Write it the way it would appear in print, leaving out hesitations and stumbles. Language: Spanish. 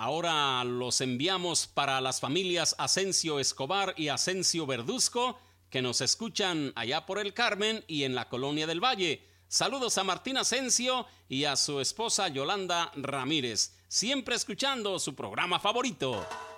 Ahora los enviamos para las familias Asensio Escobar y Asensio Verduzco, que nos escuchan allá por el Carmen y en la Colonia del Valle. Saludos a Martín Asensio y a su esposa Yolanda Ramírez, siempre escuchando su programa favorito.